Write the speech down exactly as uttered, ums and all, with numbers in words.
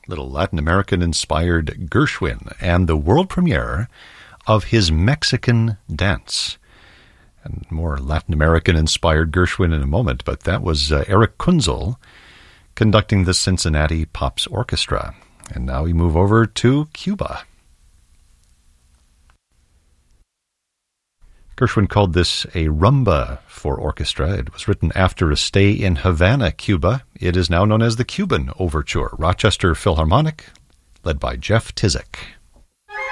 little Latin American-inspired Gershwin, and the world premiere of his Mexican Dance. And more Latin American-inspired Gershwin in a moment, but that was uh, Eric Kunzel conducting the Cincinnati Pops Orchestra. And now we move over to Cuba. Gershwin called this a rumba for orchestra. It was written after a stay in Havana, Cuba. It is now known as the Cuban Overture, Rochester Philharmonic, led by Jeff Tizik.